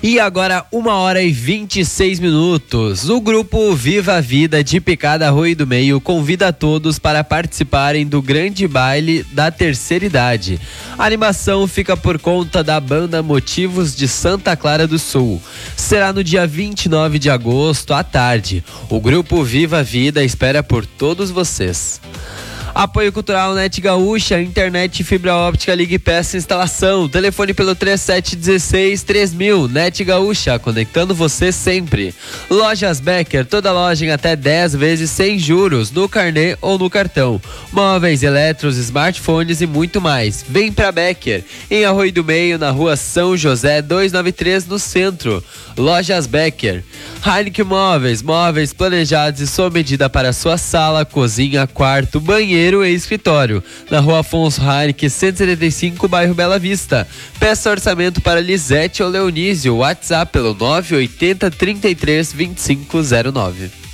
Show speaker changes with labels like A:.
A: E agora 1h26. O grupo Viva a Vida de Picada Arroio do Meio convida a todos para participarem do grande baile da terceira idade. A animação fica por conta da banda Motivos de Santa Clara do Sul. Será no dia 29 de agosto, à tarde. O grupo Viva a Vida espera por todos vocês. Apoio Cultural Net Gaúcha, internet e fibra óptica, ligue e peça instalação. Telefone pelo 3716-3000. Net Gaúcha, conectando você sempre. Lojas Becker, toda loja em até 10 vezes sem juros, no carnê ou no cartão. Móveis, eletros, smartphones e muito mais. Vem pra Becker, em Arroio do Meio, na rua São José 293, no centro. Lojas Becker. Heineken Móveis, móveis planejados e sob medida para sua sala, cozinha, quarto, banheiro e escritório, na rua Afonso Heineken 175, bairro Bela Vista. Peça orçamento para Lisete ou Leonísio, WhatsApp pelo 980 33 2509.